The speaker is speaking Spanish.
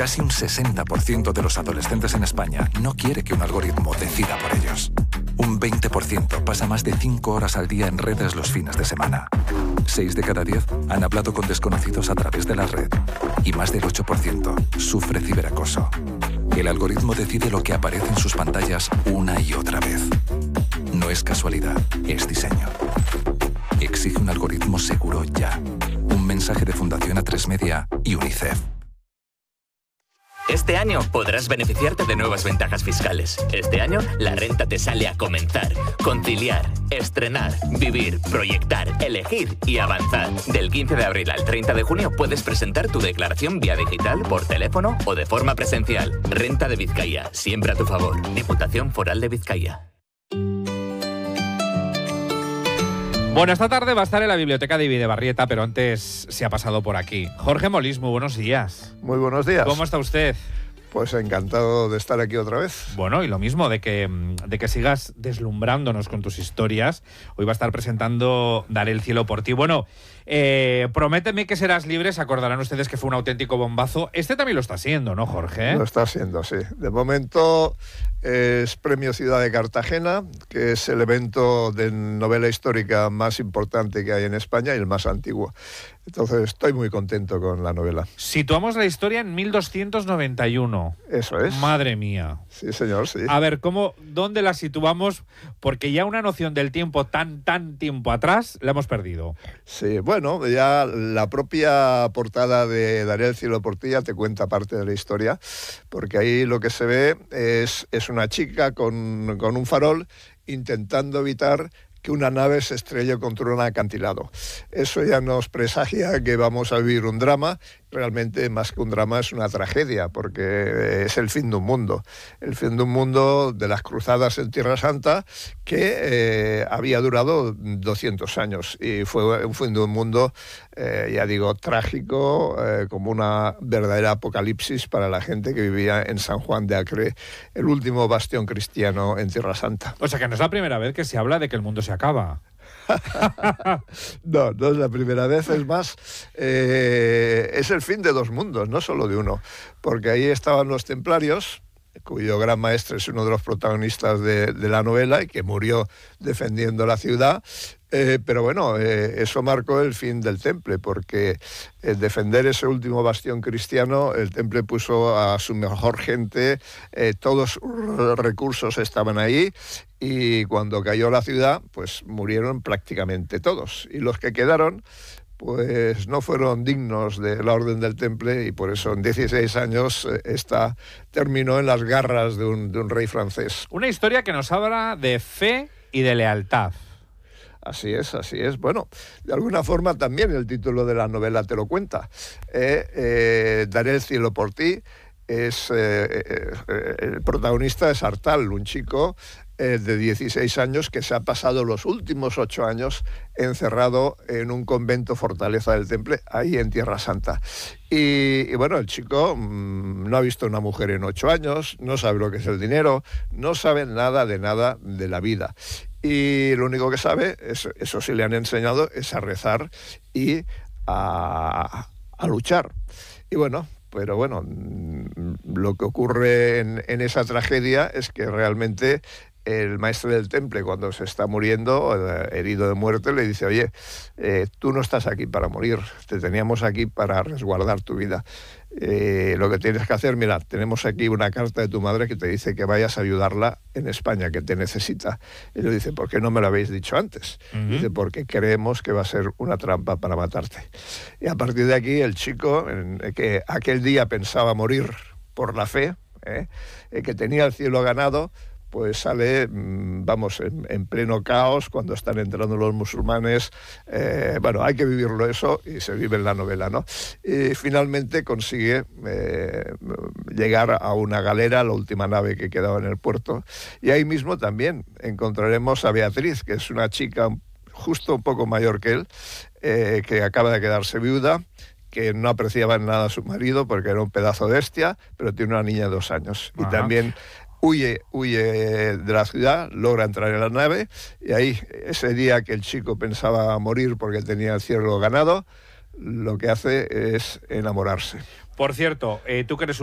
Casi un 60% de los adolescentes en España no quiere que un algoritmo decida por ellos. Un 20% pasa más de 5 horas al día en redes los fines de semana. 6 de cada 10 han hablado con desconocidos a través de la red. Y más del 8% sufre ciberacoso. El algoritmo decide lo que aparece en sus pantallas una y otra vez. No es casualidad, es diseño. Exige un algoritmo seguro ya. Un mensaje de Fundación A3 Media y UNICEF. Este año podrás beneficiarte de nuevas ventajas fiscales. Este año la renta te sale a comenzar, conciliar, estrenar, vivir, proyectar, elegir y avanzar. Del 15 de abril al 30 de junio puedes presentar tu declaración vía digital, por teléfono o de forma presencial. Renta de Vizcaya, siempre a tu favor. Diputación Foral de Vizcaya. Bueno, esta tarde va a estar en la biblioteca de Bidebarrieta, pero antes se ha pasado por aquí. Jorge Molís, muy buenos días. Muy buenos días. ¿Cómo está usted? Pues encantado de estar aquí otra vez. Bueno, y lo mismo, de que sigas deslumbrándonos con tus historias. Hoy va a estar presentando Daré el cielo por ti. Bueno, prométeme que serás libre. Se acordarán ustedes que fue un auténtico bombazo. Este también lo está siendo, ¿no, Jorge? Lo está siendo, sí. De momento es Premio Ciudad de Cartagena, que es el evento de novela histórica más importante que hay en España y el más antiguo. Entonces estoy muy contento con la novela. Situamos la historia en 1291. Eso es. Madre mía. Sí, señor, sí. A ver, ¿dónde la situamos? Porque ya una noción del tiempo tan tiempo atrás la hemos perdido. Sí, bueno, ya la propia portada de Daré el cielo por ti ya te cuenta parte de la historia, porque ahí lo que se ve es una chica con un farol intentando evitar que una nave se estrelle contra un acantilado. Eso ya nos presagia que vamos a vivir un drama. Realmente, más que un drama, es una tragedia, porque es el fin de un mundo. El fin de un mundo de las cruzadas en Tierra Santa, que había durado 200 años. Y fue un fin de un mundo, ya digo, trágico, como una verdadera apocalipsis para la gente que vivía en San Juan de Acre, el último bastión cristiano en Tierra Santa. O sea, que no es la primera vez que se habla de que el mundo se acaba. No es la primera vez, es más, es el fin de dos mundos, no solo de uno, porque ahí estaban los templarios, cuyo gran maestre es uno de los protagonistas de la novela y que murió defendiendo la ciudad. Pero bueno, eso marcó el fin del Temple, porque defender ese último bastión cristiano, el Temple puso a su mejor gente, todos los recursos estaban ahí, y cuando cayó la ciudad, pues murieron prácticamente todos. Y los que quedaron, pues no fueron dignos de la Orden del Temple, y por eso en 16 años esta terminó en las garras de un rey francés. Una historia que nos habla de fe y de lealtad. Así es. Bueno, de alguna forma también el título de la novela te lo cuenta. Daré el cielo por ti. El protagonista es Artal, un chico de 16 años que se ha pasado los últimos 8 años encerrado en un convento fortaleza del Temple, ahí en Tierra Santa. Y bueno, el chico no ha visto una mujer en 8 años, no sabe lo que es el dinero, no sabe nada de la vida. Y lo único que sabe, eso sí le han enseñado, es a rezar y a luchar. Y bueno, pero bueno, lo que ocurre en esa tragedia es que realmente el maestro del Temple, cuando se está muriendo, herido de muerte, le dice: oye, tú no estás aquí para morir, te teníamos aquí para resguardar tu vida. Lo que tienes que hacer, mira, tenemos aquí una carta de tu madre que te dice que vayas a ayudarla en España, que te necesita. Y le dice: ¿por qué no me lo habéis dicho antes? Dice: porque creemos que va a ser una trampa para matarte. Y a partir de aquí, el chico, que aquel día pensaba morir por la fe, que tenía el cielo ganado, pues sale, vamos, en pleno caos, cuando están entrando los musulmanes. Bueno, hay que vivirlo eso, y se vive en la novela, ¿no? Y finalmente consigue llegar a una galera, la última nave que quedaba en el puerto, y ahí mismo también encontraremos a Beatriz, que es una chica justo un poco mayor que él, que acaba de quedarse viuda, que no apreciaba en nada a su marido porque era un pedazo de bestia, pero tiene una niña de 2 años. Ajá. Y también huye de la ciudad, logra entrar en la nave, y ahí, ese día que el chico pensaba morir porque tenía el cielo ganado, lo que hace es enamorarse. Por cierto, tú que eres